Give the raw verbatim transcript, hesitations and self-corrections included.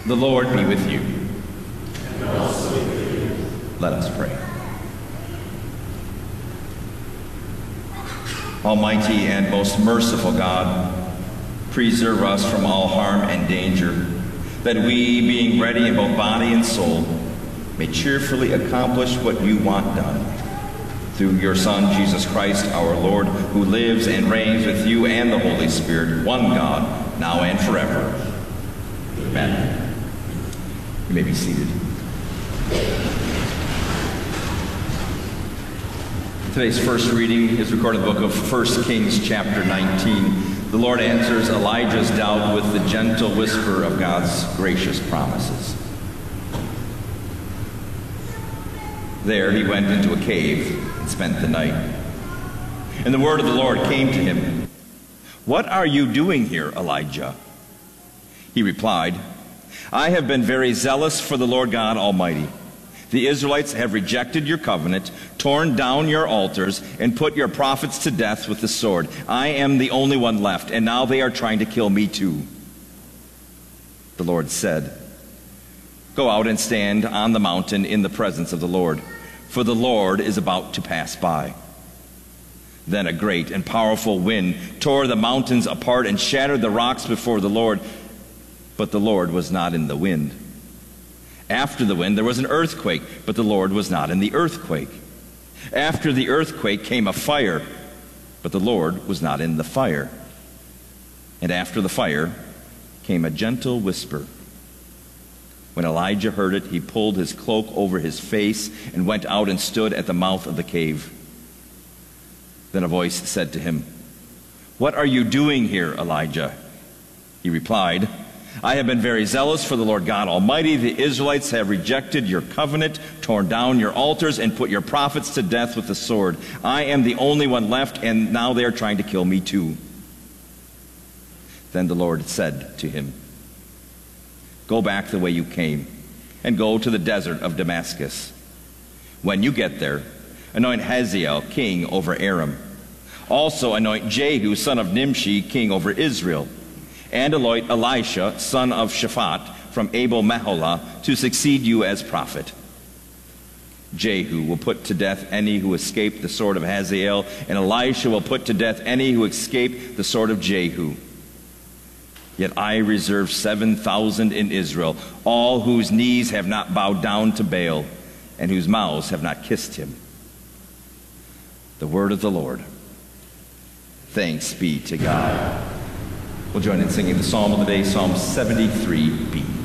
The Lord be with you. And also with you. Let us pray. Almighty and most merciful God, preserve us from all harm and danger, that we, being ready in both body and soul, may cheerfully accomplish what you want done. Through your Son, Jesus Christ, our Lord, who lives and reigns with you and the Holy Spirit, one God, now and forever. Amen. You may be seated. Today's first reading is recorded in the book of First Kings, chapter nineteen. The Lord answers Elijah's doubt with the gentle whisper of God's gracious promises. There he went into a cave and spent the night. And the word of the Lord came to him, "What are you doing here, Elijah?" He replied, "I have been very zealous for the Lord God Almighty. The Israelites have rejected your covenant, torn down your altars, and put your prophets to death with the sword. I am the only one left, and now they are trying to kill me too." The Lord said, "Go out and stand on the mountain in the presence of the Lord, for the Lord is about to pass by." Then a great and powerful wind tore the mountains apart and shattered the rocks before the Lord, but the Lord was not in the wind. After the wind there was an earthquake, but the Lord was not in the earthquake. After the earthquake came a fire, but the Lord was not in the fire. And after the fire came a gentle whisper. When Elijah heard it, he pulled his cloak over his face and went out and stood at the mouth of the cave. Then a voice said to him, "What are you doing here, Elijah?" He replied, "I have been very zealous for the Lord God Almighty. The Israelites have rejected your covenant, torn down your altars, and put your prophets to death with the sword. I am the only one left, and now they are trying to kill me too." Then the Lord said to him, "Go back the way you came, and go to the desert of Damascus. When you get there, anoint Hazael king over Aram. Also anoint Jehu son of Nimshi king over Israel. And anoint Elisha, son of Shaphat, from Abel-Meholah, to succeed you as prophet. Jehu will put to death any who escape the sword of Hazael, and Elisha will put to death any who escape the sword of Jehu. Yet I reserve seven thousand in Israel, all whose knees have not bowed down to Baal, and whose mouths have not kissed him." The word of the Lord. Thanks be to God. We'll join in singing the psalm of the day, Psalm seventy-three B.